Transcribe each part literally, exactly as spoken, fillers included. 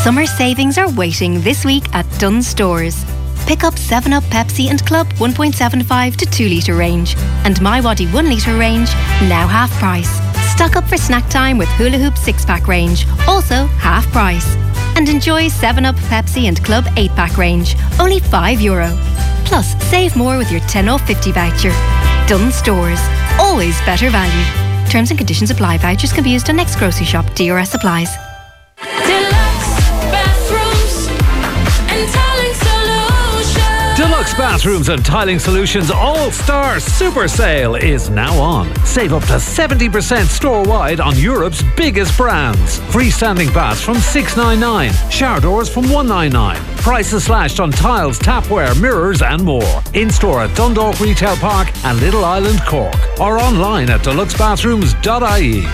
Summer savings are waiting this week at Dunnes Stores. Pick up seven up Pepsi and Club one point seven five to two litre range and My Waddy one litre range, now half price. Stock up for snack time with Hula Hoop six pack range, also half price. And enjoy seven up Pepsi and Club eight pack range, only five euro. Plus, save more with your ten off fifty voucher. Dunnes Stores, always better value. Terms and conditions apply. Vouchers can be used on next grocery shop. D R S applies. Deluxe Bathrooms and Tiling Solutions All-Star Super Sale is now on. Save up to seventy percent store-wide on Europe's biggest brands. Freestanding baths from six ninety-nine, shower doors from one ninety-nine. Prices slashed on tiles, tapware, mirrors and more. In-store at Dundalk Retail Park and Little Island, Cork. Or online at deluxe bathrooms dot I E.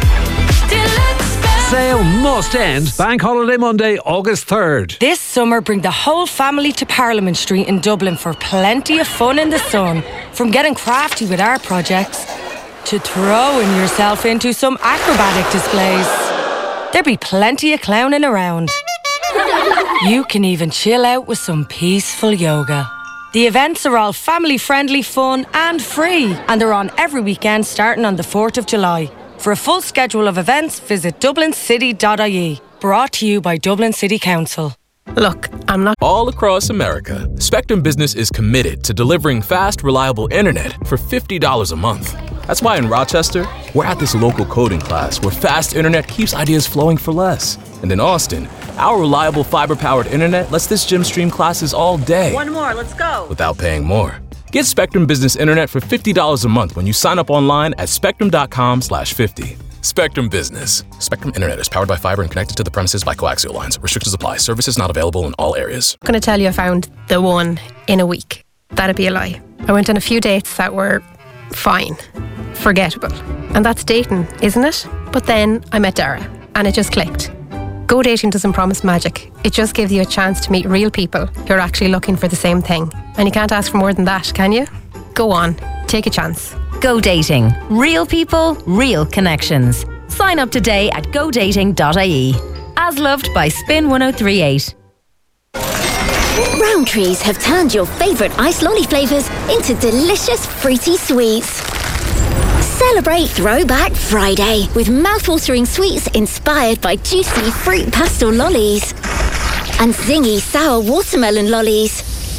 Sale must end Bank Holiday Monday, August third. This summer, bring the whole family to Parliament Street in Dublin for plenty of fun in the sun. From getting crafty with our projects to throwing yourself into some acrobatic displays. There'll be plenty of clowning around. You can even chill out with some peaceful yoga. The events are all family-friendly, fun and free, and they're on every weekend starting on the fourth of July. For a full schedule of events, visit dublin city dot I E. Brought to you by Dublin City Council. Look, I'm not... All across America, Spectrum Business is committed to delivering fast, reliable internet for fifty dollars a month. That's why in Rochester, we're at this local coding class where fast internet keeps ideas flowing for less. And in Austin, our reliable fiber-powered internet lets this gym stream classes all day. One more, let's go. Without paying more. Get Spectrum Business Internet for fifty dollars a month when you sign up online at spectrum dot com slash fifty. Spectrum Business. Spectrum Internet is powered by fiber and connected to the premises by coaxial lines. Restrictions apply. Services not available in all areas. I'm going to tell you I found the one in a week. That'd be a lie. I went on a few dates that were fine, forgettable. And that's dating, isn't it? But then I met Dara and it just clicked. Go Dating doesn't promise magic. It just gives you a chance to meet real people who are actually looking for the same thing. And you can't ask for more than that, can you? Go on, take a chance. Go Dating. Real people, real connections. Sign up today at go dating dot I E. As loved by Spin one oh three eight. Rowntree's have turned your favourite ice lolly flavours into delicious fruity sweets. Celebrate Throwback Friday with mouthwatering sweets inspired by juicy fruit pastel lollies and zingy sour watermelon lollies.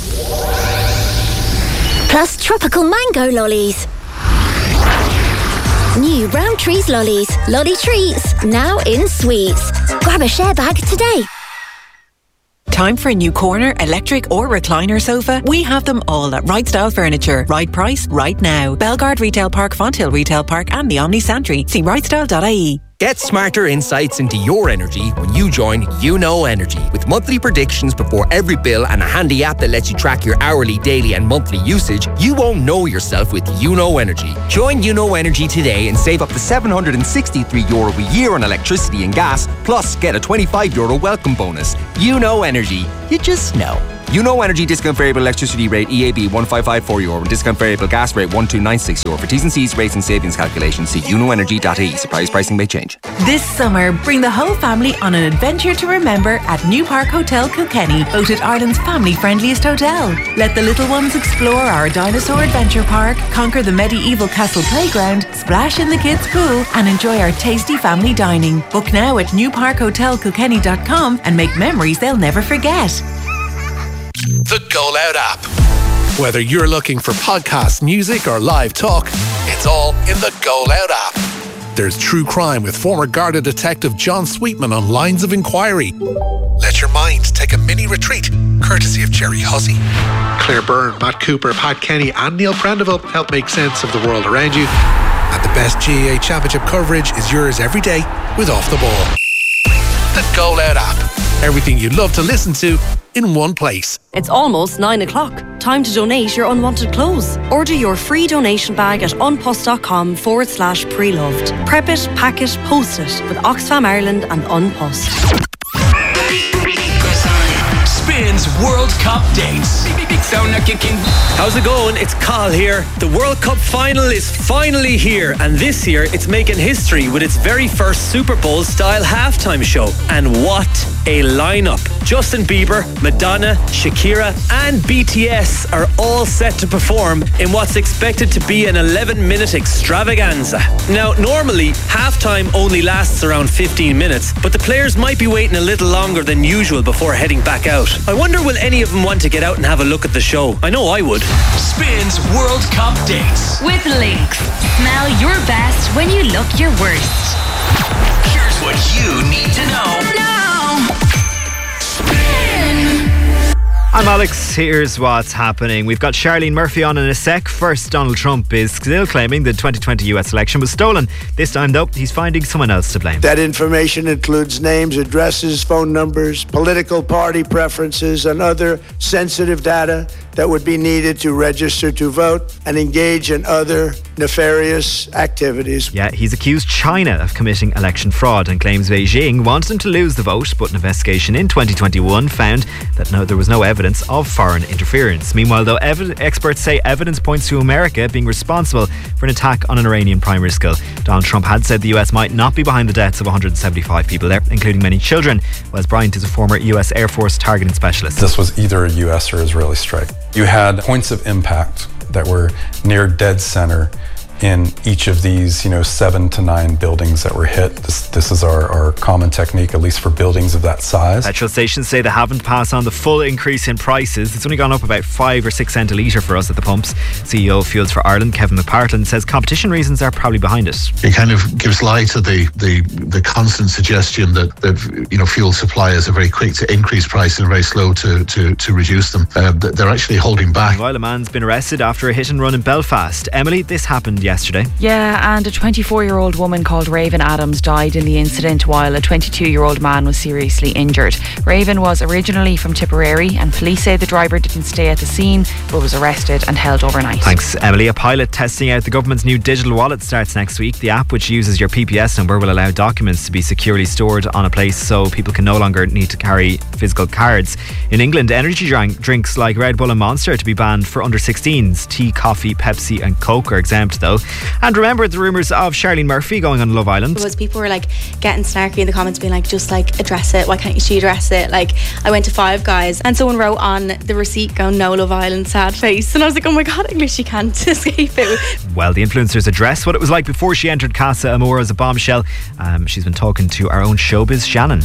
Plus tropical mango lollies. New Rowntree's lollies, lolly treats, now in sweets. Grab a share bag today. Time for a new corner, electric or recliner sofa? We have them all at Right Style Furniture. Right price, right now. Belgard Retail Park, Fonthill Retail Park and the Omni Santry. See right style dot I E. Get smarter insights into your energy when you join YouKnow Energy. With monthly predictions before every bill and a handy app that lets you track your hourly, daily and monthly usage, you won't know yourself with YouKnow Energy. Join YouKnow Energy today and save up to seven hundred sixty-three euro a year on electricity and gas, plus get a twenty-five euro welcome bonus. YouKnow Energy. You just know. YouKnow Energy discount variable electricity rate E A B one five five four euro and discount variable gas rate one two nine six euro. For T's and C's, rates and savings calculations, see you know energy dot I E. Surprise pricing may change. This summer, bring the whole family on an adventure to remember at New Park Hotel Kilkenny, voted Ireland's family-friendliest hotel. Let the little ones explore our dinosaur adventure park, conquer the medieval castle playground, splash in the kids' pool and enjoy our tasty family dining. Book now at new park hotel kilkenny dot com and make memories they'll never forget. The Go Loud app. Whether you're looking for podcasts, music or live talk, it's all in the Go Loud app. There's true crime with former Garda detective John Sweetman on Lines of Inquiry. Let your mind take a mini retreat, courtesy of Jerry Hussey. Claire Byrne, Matt Cooper, Pat Kenny and Neil Prendeville help make sense of the world around you. And the best G A A Championship coverage is yours every day with Off the Ball. The Go Loud app. Everything you'd love to listen to in one place. It's almost nine o'clock. Time to donate your unwanted clothes. Order your free donation bag at unpost.com forward slash pre-loved. Prep it, pack it, post it with Oxfam Ireland and Unpost. Spins World Cup dates. How's it going? It's Carl here. The World Cup final is finally here, and this year it's making history with its very first Super Bowl style halftime show. And what a lineup! Justin Bieber, Madonna, Shakira and B T S are all set to perform in what's expected to be an eleven minute extravaganza. Now, normally halftime only lasts around fifteen minutes, but the players might be waiting a little longer than usual before heading back out. I wonder will any of them want to get out and have a look at the show? I know I would. Spins World Cup dates with Lynx. Smell your best when you look your worst. Here's what you need to know. Now. Spin. I'm Alex. Here's what's happening. We've got Charlene Murphy on in a sec. First, Donald Trump is still claiming the twenty twenty U S election was stolen. This time, though, he's finding someone else to blame. That information includes names, addresses, phone numbers, political party preferences, and other sensitive data that would be needed to register to vote and engage in other nefarious activities. Yeah, he's accused China of committing election fraud and claims Beijing wanted him to lose the vote, but an investigation in twenty twenty-one found that no, there was no evidence of foreign interference. Meanwhile, though, ev- experts say evidence points to America being responsible for an attack on an Iranian primary school. Donald Trump had said the U S might not be behind the deaths of one hundred seventy-five people there, including many children. Wes Bryant is a former U S Air Force targeting specialist. This was either a U S or Israeli strike. You had points of impact that were near dead center in each of these, you know, seven to nine buildings that were hit. This, this is our, our common technique, at least for buildings of that size. Petrol stations say they haven't passed on the full increase in prices. It's only gone up about five or six cent a litre for us at the pumps. C E O of Fuels for Ireland, Kevin McPartland, says competition reasons are probably behind it. It kind of gives lie to the the, the constant suggestion that, that you know fuel suppliers are very quick to increase price and very slow to to, to reduce them. Uh, they're actually holding back. While a man's been arrested after a hit and run in Belfast. Emily, this happened yesterday. Yeah, and a twenty-four-year-old woman called Raven Adams died in the incident while a twenty-two-year-old man was seriously injured. Raven was originally from Tipperary and police say the driver didn't stay at the scene but was arrested and held overnight. Thanks, Emily. A pilot testing out the government's new digital wallet starts next week. The app, which uses your P P S number, will allow documents to be securely stored on a place so people can no longer need to carry physical cards. In England, energy drink, drinks like Red Bull and Monster are to be banned for under sixteens. Tea, coffee, Pepsi and Coke are exempt though. And remember the rumours of Charlene Murphy going on Love Island? Because people were like getting snarky in the comments being like, just like address it, why can't she address it? Like, I went to Five Guys and someone wrote on the receipt going, no Love Island, sad face. And I was like, oh my god, English, she can't escape it. Well, the influencers address what it was like before she entered Casa Amor as a bombshell. Um, she's been talking to our own showbiz Shannon.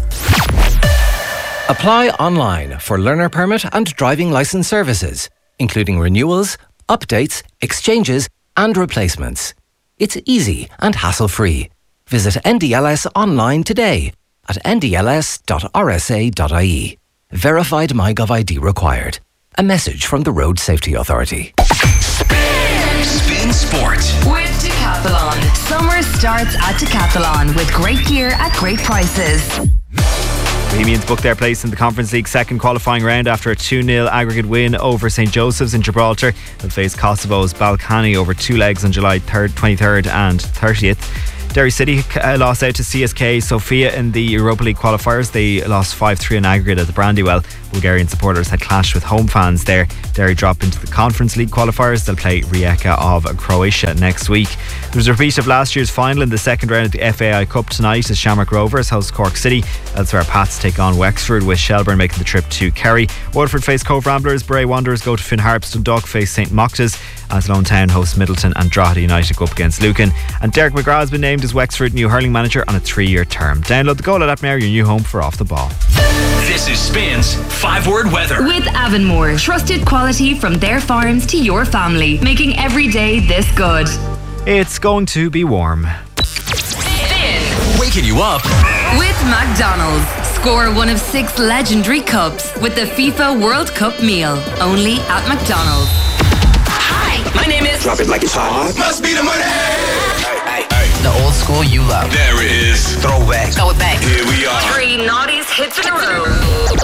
Apply online for learner permit and driving licence services, including renewals, updates, exchanges and replacements. It's easy and hassle-free. Visit N D L S online today at n d l s dot r s a dot i e. Verified MyGov I D required. A message from the Road Safety Authority. Spin, Spin Sport with Decathlon. Summer starts at Decathlon with great gear at great prices. Bohemians booked their place in the Conference League second qualifying round after a two nil aggregate win over Saint Joseph's in Gibraltar. They'll face Kosovo's Balkany over two legs on July third, twenty-third and thirtieth. Derry City uh, lost out to C S K Sofia in the Europa League qualifiers. They lost five three in aggregate at the Brandywell. Bulgarian supporters had clashed with home fans there. Derry dropped into the Conference League qualifiers. They'll play Rijeka of Croatia next week. There's a repeat of last year's final in the second round of the F A I Cup tonight as Shamrock Rovers host Cork City. Elsewhere, Pats take on Wexford with Shelbourne making the trip to Kerry. Waterford face Cove Ramblers. Bray Wanderers go to Finn Harps. Dundalk face St Moctas. Athlone Town hosts Middleton and Drogheda United go up against Lucan. And Derek McGrath has been named as Wexford new hurling manager on a three-year term. Download the Go Loud app now, your new home for Off the Ball. This is Spins five-word weather with Avonmore. Trusted quality from their farms to your family, making every day this good. It's going to be warm. Spin. Waking you up with McDonald's. Score one of six legendary cups with the FIFA World Cup meal. Only at McDonald's. Hi, my name is. Drop it like it's hot. Must be the money. Hey, hey, hey. The old school you love. There it is. Throwback. Throw it back. Here we are. Three naughties hits in a row.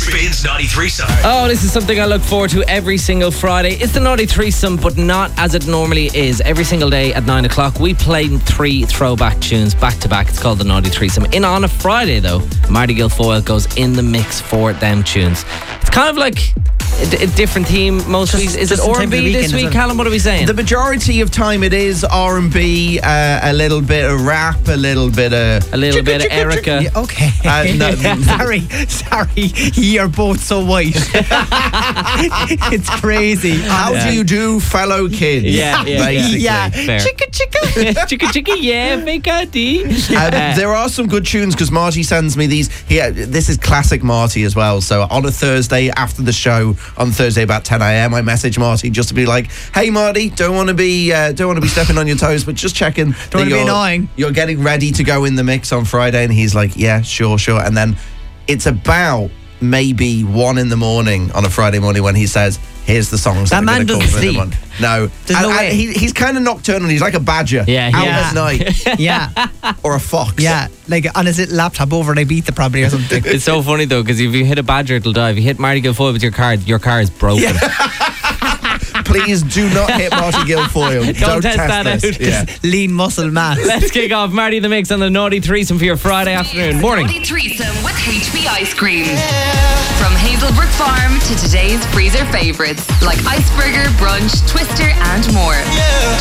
Spins Naughty Threesome. Oh, this is something I look forward to every single Friday. It's the Naughty Threesome, but not as it normally is. Every single day at nine o'clock, we play three throwback tunes back to back. It's called the Naughty Threesome. In on a Friday, though, Marty Guilfoyle goes in the mix for them tunes. It's kind of like a, a different theme most weeks. Is it R and B this week, Callum? What are we saying? The majority of time it is R and B, uh, a little bit of rap, a little bit of... A little bit of Erica. Yeah, okay. Uh, no, sorry, sorry. You're both so white. It's crazy. How honestly. do you do, fellow kids? Yeah, yeah, basically. Yeah. Fair. Chicka chicka. Chicka chicka, yeah, fake I D. Um, there are some good tunes because Marty sends me these. He, this is classic Marty as well. So on a Thursday after the show, on Thursday about ten a.m, I message Marty just to be like, "Hey Marty, don't want to be uh, don't want to be stepping on your toes, but just checking Don't that want to be you're, annoying. you're getting ready to go in the mix on Friday." And he's like, "Yeah, sure, sure." And then it's about maybe one in the morning on a Friday morning when he says, "Here's the songs That that, man I'm gonna doesn't cover in the sleep. month." No, There's and, no and way. he, he's kind of nocturnal. He's like a badger, Yeah, out yeah. at night, Yeah. or a fox. Yeah. Like on his little laptop over they beat the probably or something. It's so funny though, because if you hit a badger, it'll die. If you hit Marty Guilfoyle with your car, your car is broken. Please do not hit Marty Guilfoyle. Don't Don't, test that this. out. Yeah. Lean muscle mass. Let's kick off Marty the Mix on the Naughty Threesome for your Friday afternoon. Morning. Naughty Threesome with H B Ice Cream. From Hazelbrook Farm to today's freezer favourites like Iceberger, Brunch, Twister and more.